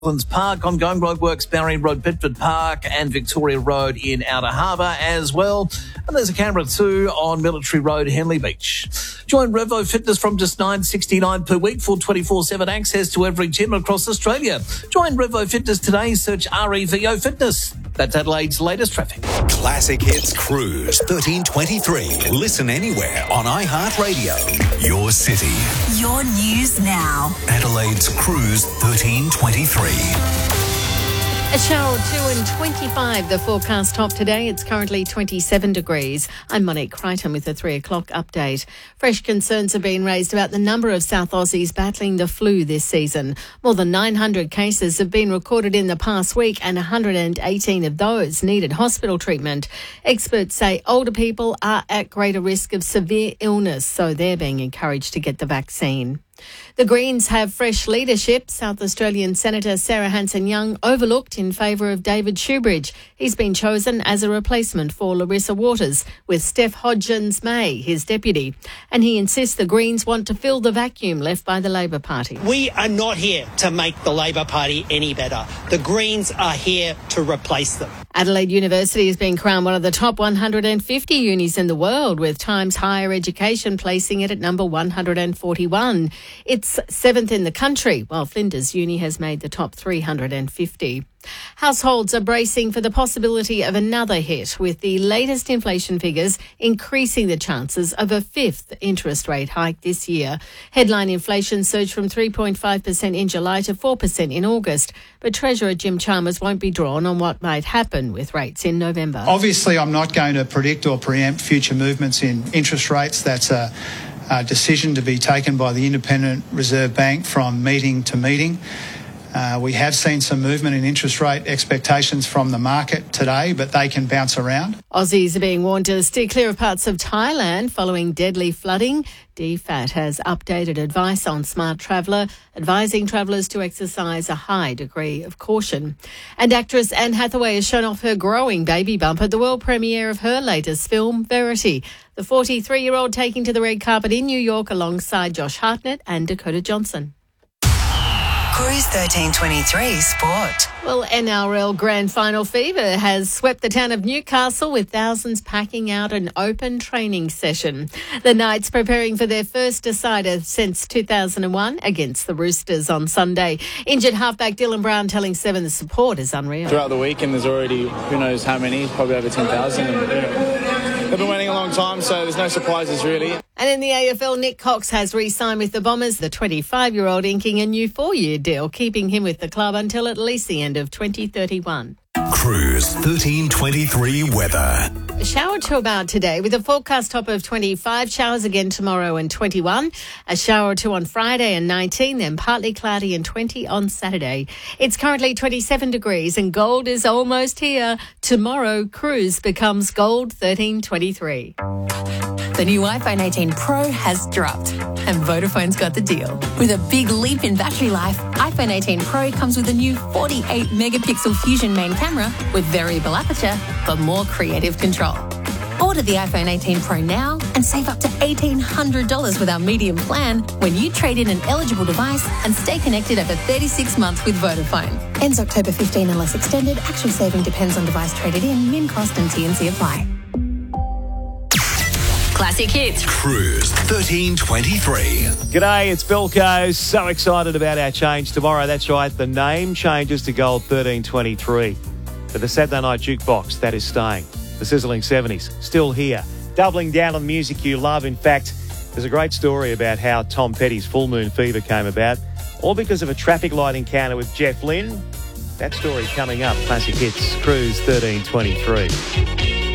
Auckland's Park, ongoing roadworks, Barry Road, Bedford Park and Victoria Road in Outer Harbour as well. And there's a Canberra too on Military Road, Henley Beach. Join Revo Fitness from just $9.69 per week for 24/7 access to every gym across Australia. Join Revo Fitness today, search REVO Fitness. That's Adelaide's latest traffic. Classic Hits Cruise 1323. Listen anywhere on iHeartRadio. Your city. Your news now. Adelaide's Cruise 1323. A shower or two and 25, the forecast top today. It's currently 27 degrees. I'm Monique Crichton with the 3 o'clock update. Fresh concerns have been raised about the number of South Aussies battling the flu this season. More than 900 cases have been recorded in the past week and 118 of those needed hospital treatment. Experts say older people are at greater risk of severe illness, so they're being encouraged to get the vaccine. The Greens have fresh leadership. South Australian Senator Sarah Hanson-Young overlooked in favour of David Shoebridge. He's been chosen as a replacement for Larissa Waters, with Steph Hodgins-May his deputy. And he insists the Greens want to fill the vacuum left by the Labor Party. We are not here to make the Labor Party any better. The Greens are here to replace them. Adelaide University has been crowned one of the top 150 unis in the world, with Times Higher Education placing it at number 141. It's 7th in the country, while Flinders Uni has made the top 350. Households are bracing for the possibility of another hit, with the latest inflation figures increasing the chances of a fifth interest rate hike this year. Headline inflation surged from 3.5% in July to 4% in August, but Treasurer Jim Chalmers won't be drawn on what might happen with rates in November. Obviously, I'm not going to predict or preempt future movements in interest rates. That's a decision to be taken by the Independent Reserve Bank from meeting to meeting. We have seen some movement in interest rate expectations from the market today, but they can bounce around. Aussies are being warned to steer clear of parts of Thailand following deadly flooding. DFAT has updated advice on Smart Traveller, advising travellers to exercise a high degree of caution. And actress Anne Hathaway has shown off her growing baby bump at the world premiere of her latest film, Verity. The 43-year-old taking to the red carpet in New York alongside Josh Hartnett and Dakota Johnson. Cruise 1323 Sport. Well, NRL Grand Final fever has swept the town of Newcastle, with thousands packing out an open training session. The Knights preparing for their first decider since 2001 against the Roosters on Sunday. Injured halfback Dylan Brown telling Seven the support is unreal. Throughout the weekend there's already who knows how many, probably over 10,000. They've been waiting a long time, so there's no surprises really. And in the AFL, Nick Cox has re-signed with the Bombers, the 25-year-old inking a new 4-year deal, keeping him with the club until at least the end of 2031. Cruise 1323 weather. A shower to about today with a forecast top of 25, showers again tomorrow and 21, a shower or two on Friday and 19, then partly cloudy and 20 on Saturday. It's currently 27 degrees and gold is almost here. Tomorrow, Cruise becomes gold 1323. The new iPhone 18 Pro has dropped, and Vodafone's got the deal. With a big leap in battery life, iPhone 18 Pro comes with a new 48-megapixel Fusion main camera with variable aperture for more creative control. Order the iPhone 18 Pro now and save up to $1,800 with our medium plan when you trade in an eligible device and stay connected over 36 months with Vodafone. Ends October 15 unless extended. Actual saving depends on device traded in. Min cost and T&C apply. Classic Hits. Cruise 1323. G'day, it's Bilko. So excited about our change tomorrow. That's right, the name changes to Gold 1323. But the Saturday Night Jukebox, that is staying. The sizzling 70s, still here. Doubling down on music you love. In fact, there's a great story about how Tom Petty's Full Moon Fever came about, all because of a traffic light encounter with Jeff Lynne. That story coming up. Classic Hits, Cruise 1323.